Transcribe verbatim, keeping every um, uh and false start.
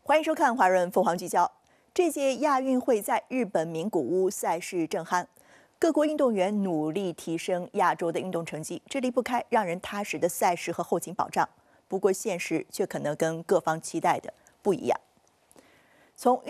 欢迎收看《华人凤凰聚焦》。这届亚运会在日本名古屋赛事正酣，各国运动员努力提升亚洲的运动成绩，这离不开让人踏实的赛事和后勤保障。不过，现实却可能跟各方期待的不一样。从